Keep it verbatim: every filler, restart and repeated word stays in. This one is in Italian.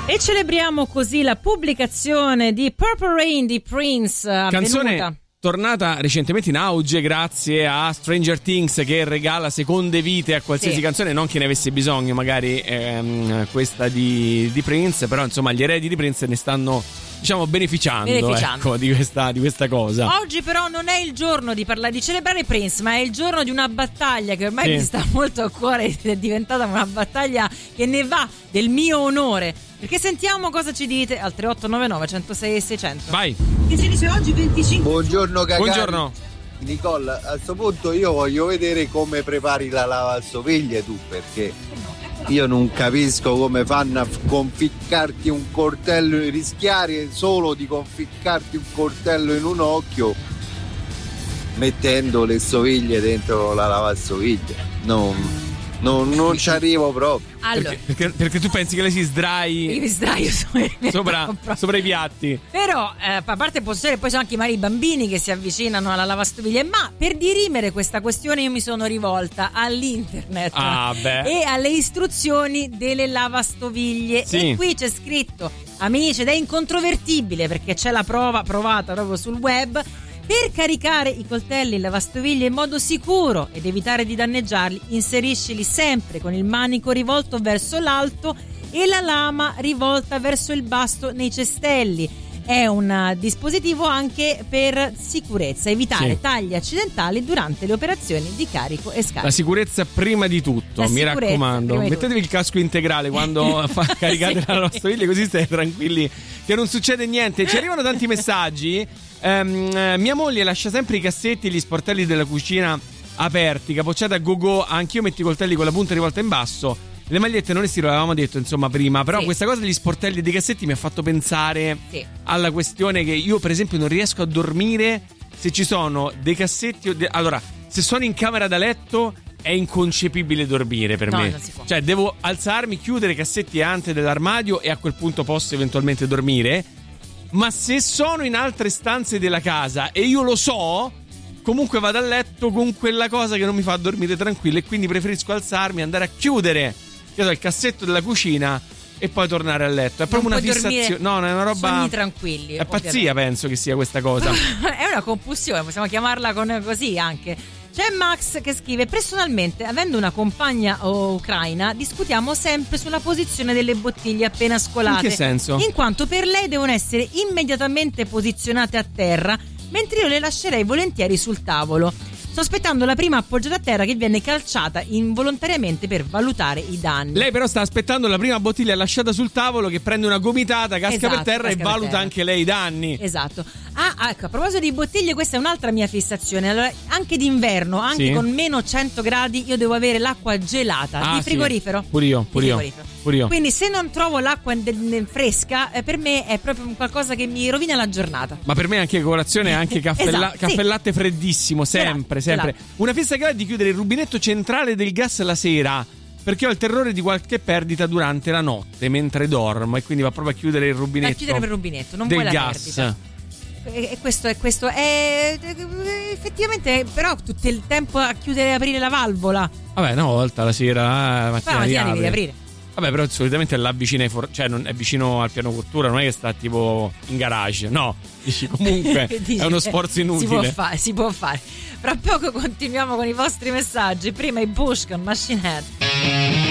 E celebriamo così la pubblicazione di Purple Rain di Prince, canzone avvenuta tornata recentemente in auge grazie a Stranger Things, che regala seconde vite a qualsiasi sì. canzone, non che ne avesse bisogno magari ehm, questa di, di Prince, però insomma gli eredi di Prince ne stanno, diciamo, beneficiando, beneficiando. Ecco, di questa, di questa cosa. Oggi però non è il giorno di parlare, di celebrare Prince, ma è il giorno di una battaglia che ormai sì. mi sta molto a cuore ed è diventata una battaglia che ne va del mio onore. Perché sentiamo cosa ci dite al tre otto nove nove, centosei e seicento. Vai. Che si dice oggi venticinque. Buongiorno cagari. Buongiorno. Nicole, a questo punto io voglio vedere come prepari la lavastoviglie tu, perché io non capisco come fanno a conficcarti un coltello, rischiare solo di conficcarti un coltello in un occhio mettendo le stoviglie dentro la lavastoviglie. Non, non, non ci arrivo proprio. Allora, Perché, perché, perché tu pensi che lei si sdrai io mi sdraio sopra, sopra i piatti? Però eh, a parte posso dire, poi sono anche magari i bambini che si avvicinano alla lavastoviglie, ma per dirimere questa questione io mi sono rivolta all'internet ah, beh. e alle istruzioni delle lavastoviglie, sì. E qui c'è scritto, amici, ed è incontrovertibile perché c'è la prova provata proprio sul web: per caricare i coltelli in lavastoviglie in modo sicuro ed evitare di danneggiarli, inseriscili sempre con il manico rivolto verso l'alto e la lama rivolta verso il basso nei cestelli. È un dispositivo anche per sicurezza, evitare sì. tagli accidentali durante le operazioni di carico e scarico. La sicurezza prima di tutto, La mi raccomando. Mettetevi il casco integrale quando fa, caricate sì. la lavastoviglie, così state tranquilli che non succede niente. Ci arrivano tanti messaggi. Um, mia moglie lascia sempre i cassetti e gli sportelli della cucina aperti, capocciata a go-go. Anch'io metto i coltelli con la punta rivolta in basso. Le magliette non le stiro, l'avevamo detto insomma prima. Però sì. questa cosa degli sportelli e dei cassetti mi ha fatto pensare sì. alla questione che io per esempio non riesco a dormire se ci sono dei cassetti o de- allora, se sono in camera da letto è inconcepibile dormire per no, me. Non si può. Cioè devo alzarmi, chiudere i cassetti e ante dell'armadio e a quel punto posso eventualmente dormire. Ma se sono in altre stanze della casa e io lo so, comunque vado a letto con quella cosa che non mi fa dormire tranquillo, e quindi preferisco alzarmi, andare a chiudere il cassetto della cucina e poi tornare a letto. È proprio non una fissazione. No, è una roba. Sogni tranquilli. È pazzia, ovviamente. Penso che sia questa cosa. È una compulsione, possiamo chiamarla con così anche. C'è Max che scrive: personalmente, avendo una compagna ucraina, discutiamo sempre sulla posizione delle bottiglie appena scolate. In che senso? In quanto per lei devono essere immediatamente posizionate a terra, mentre io le lascerei volentieri sul tavolo. Sto aspettando la prima appoggiata a terra che viene calciata involontariamente per valutare i danni. Lei però sta aspettando la prima bottiglia lasciata sul tavolo che prende una gomitata, casca esatto, per terra casca e valuta terra. anche lei i danni. Esatto. Ah, ecco, a proposito di bottiglie, questa è un'altra mia fissazione. Allora, anche d'inverno, anche sì. con meno cento gradi, io devo avere l'acqua gelata. Ah, di frigorifero. Sì. Pure io, pure io. Pure io. Quindi se non trovo l'acqua de- de- fresca, eh, per me è proprio qualcosa che mi rovina la giornata. Ma per me anche colazione, anche caffè, esatto, la- caffè sì. latte freddissimo, sempre, Esatto, sempre. esatto. Una fissa che ho è di chiudere il rubinetto centrale del gas la sera, perché ho il terrore di qualche perdita durante la notte mentre dormo, e quindi va proprio a chiudere il rubinetto. A chiudere per il rubinetto, non del vuoi la gas. perdita. E questo è questo è effettivamente, però tutto il tempo a chiudere e aprire la valvola. Vabbè, una volta la sera, eh, mattina, Ma riapre. devi aprire. Vabbè, però solitamente è là vicino ai for- cioè non è vicino al piano cottura, non è che sta tipo in garage. No, dici comunque Dici, è uno sforzo inutile. Si può fare, si può fare. Fra poco continuiamo con i vostri messaggi. Prima i Bush con Machine Head.